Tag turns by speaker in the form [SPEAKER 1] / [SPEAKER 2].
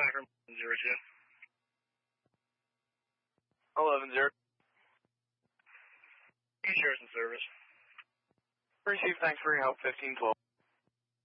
[SPEAKER 1] Akron 02.
[SPEAKER 2] 11-0.
[SPEAKER 1] Shares in service.
[SPEAKER 2] Received, thanks for your help, 1512.